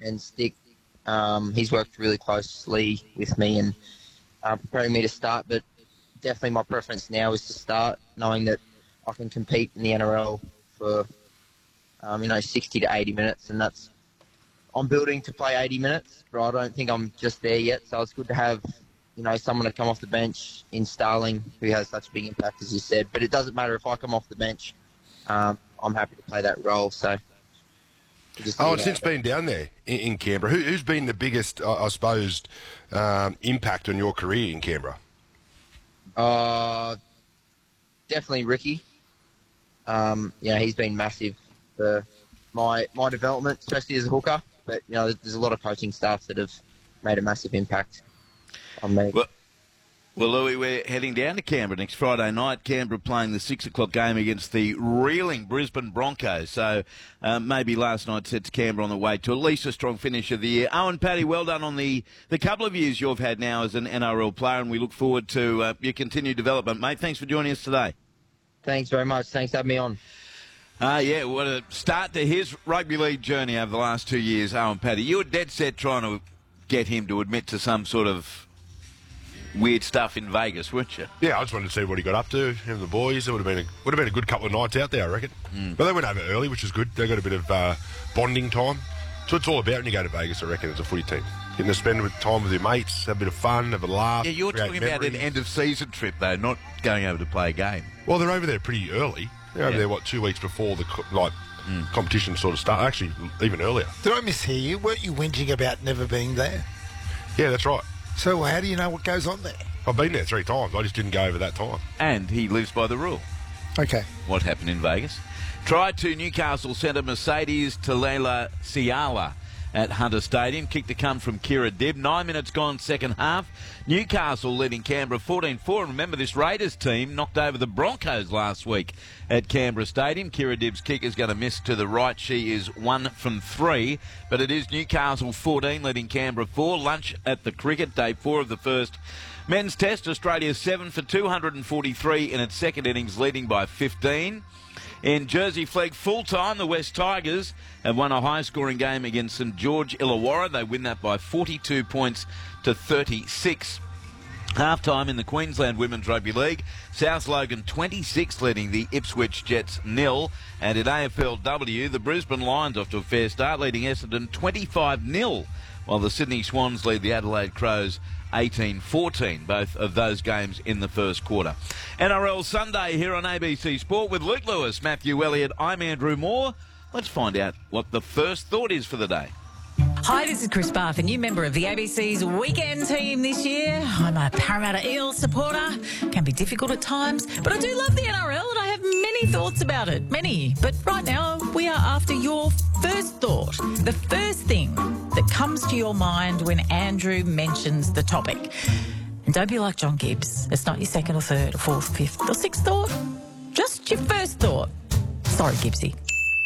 and Stick. He's worked really closely with me and preparing me to start, but definitely my preference now is to start, knowing that I can compete in the NRL for 60 to 80 minutes, and I'm building to play 80 minutes, but I don't think I'm just there yet. So it's good to have someone to come off the bench in Starling who has such a big impact, as you said. But it doesn't matter if I come off the bench. I'm happy to play that role. So. And since being down there in Canberra, who's been the biggest, I suppose, impact on your career in Canberra? Definitely Ricky. He's been massive for my development, especially as a hooker. But there's a lot of coaching staff that have made a massive impact on me. Well, Louis, we're heading down to Canberra next Friday night. Canberra playing the 6 o'clock game against the reeling Brisbane Broncos. So maybe last night sets Canberra on the way to at least a strong finish of the year. Owen, Paddy, well done on the couple of years you've had now as an NRL player, and we look forward to your continued development, mate. Thanks for joining us today. Thanks very much. Thanks for having me on. What a start to his rugby league journey over the last 2 years, Owen Paddy. You were dead set trying to get him to admit to some sort of weird stuff in Vegas, weren't you? Yeah, I just wanted to see what he got up to, him and the boys. It would have been a good couple of nights out there, I reckon. But they went over early, which is good. They got a bit of bonding time. So it's all about when you go to Vegas, I reckon, as a footy team. Getting to spend time with your mates, have a bit of fun, have a laugh. Yeah, you're talking about an end-of-season trip, though, not going over to play a game. Well, they're over there pretty early. They're over there, 2 weeks before the competition sort of start. Actually, even earlier. Did I mishear you? Weren't you whinging about never being there? Yeah, that's right. So how do you know what goes on there? I've been there 3 times. I just didn't go over that time. And he lives by the rule. Okay. What happened in Vegas? Try to Newcastle centre Mercedes Talela Siala at Hunter Stadium. Kick to come from Kira Dibb. 9 minutes gone, second half. Newcastle leading Canberra 14-4. And remember, this Raiders team knocked over the Broncos last week at Canberra Stadium. Kira Dibb's kick is going to miss to the right. She is 1 from 3. But it is Newcastle 14 leading Canberra 4. Lunch at the cricket, day 4 of the first men's test. Australia 7 for 243 in its second innings, leading by 15. In Jersey Flegg full-time, the West Tigers have won a high-scoring game against St George Illawarra. They win that by 42 points to 36. Half-time in the Queensland Women's Rugby League, South Logan 26 leading the Ipswich Jets 0. And in AFLW, the Brisbane Lions off to a fair start, leading Essendon 25-0, while the Sydney Swans lead the Adelaide Crows 18-14, both of those games in the first quarter. NRL Sunday here on ABC Sport with Luke Lewis, Matthew Elliott. I'm Andrew Moore. Let's find out what the first thought is for the day. Hi, this is Chris Barth, a new member of the ABC's weekend team this year. I'm a Parramatta Eels supporter. Can be difficult at times, but I do love the NRL and I have many thoughts about it. Many. But right now, we are after your first thought. The first thing that comes to your mind when Andrew mentions the topic. And don't be like John Gibbs. It's not your second or third or fourth, fifth or sixth thought. Just your first thought. Sorry, Gibbsy.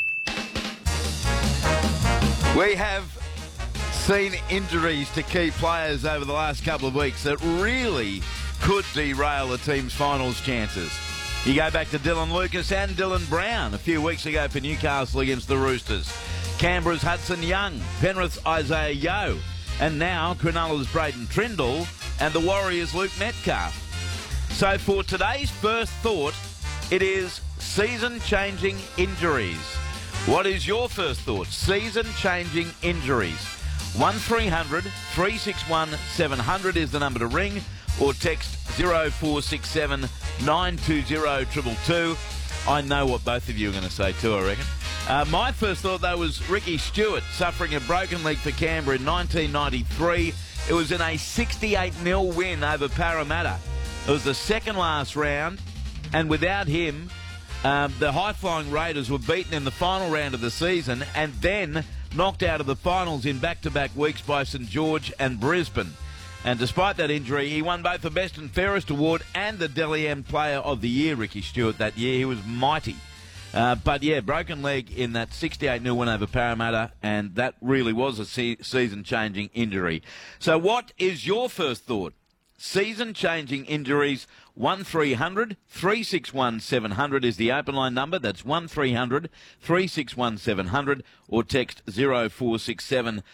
We have seen injuries to key players over the last couple of weeks that really could derail the team's finals chances. You go back to Dylan Lucas and Dylan Brown a few weeks ago for Newcastle against the Roosters. Canberra's Hudson Young, Penrith's Isaiah Yeo, and now Cronulla's Braden Trindle and the Warriors' Luke Metcalf. So for today's first thought, it is season-changing injuries. What is your first thought? Season-changing injuries. 1300 361 700 is the number to ring, or text 0467 920 222. I know what both of you are going to say too, I reckon. My first thought, though, was Ricky Stewart suffering a broken leg for Canberra in 1993. It was in a 68-0 win over Parramatta. It was the second last round, and without him, the high-flying Raiders were beaten in the final round of the season and then knocked out of the finals in back-to-back weeks by St George and Brisbane. And despite that injury, he won both the Best and Fairest Award and the Dally M Player of the Year, Ricky Stewart, that year. He was mighty. But yeah, broken leg in that 68-0 win over Parramatta, and that really was a season-changing injury. So what is your first thought? Season-changing injuries. 1300 361 700 is the open line number. That's 1300 361 700, or text 0467